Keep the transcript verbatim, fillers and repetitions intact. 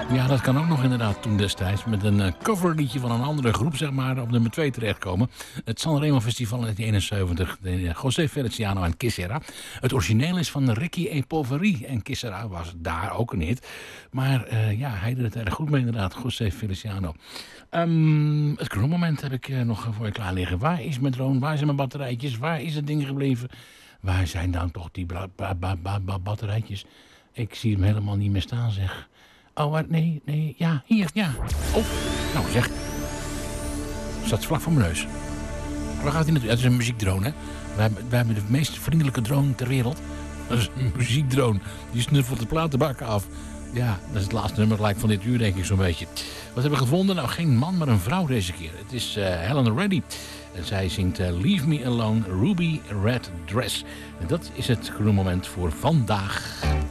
Ja, dat kan ook nog inderdaad toen destijds. Met een uh, coverliedje van een andere groep, zeg maar, op nummer twee terechtkomen. Het Sanremo Festival in negentien eenenzeventig. De, uh, José Feliciano en Kissera. Het origineel is van Ricky e Poveri. En Kissera was daar ook een hit. Maar uh, ja, hij deed het erg goed mee inderdaad, José Feliciano. Um, het kroonmoment heb ik uh, nog voor je klaar liggen. Waar is mijn drone? Waar zijn mijn batterijtjes? Waar is het ding gebleven? Waar zijn dan toch die ba ba ba ba ba batterijtjes? Ik zie hem helemaal niet meer staan, zeg. Oh, wat? Nee, nee, ja, hier, ja. Oh, nou zeg. Staat vlak voor mijn neus. Waar gaat hij naartoe? Het is een muziekdrone, hè. Wij hebben, wij hebben de meest vriendelijke drone ter wereld. Dat is een muziekdrone. Die snuffelt de platenbakken af. Ja, dat is het laatste nummer gelijk van dit uur, denk ik zo'n beetje. Wat hebben we gevonden? Nou, geen man, maar een vrouw deze keer. Het is uh, Helen Reddy. En zij zingt uh, Leave Me Alone, Ruby Red Dress. En dat is het groenmoment voor vandaag.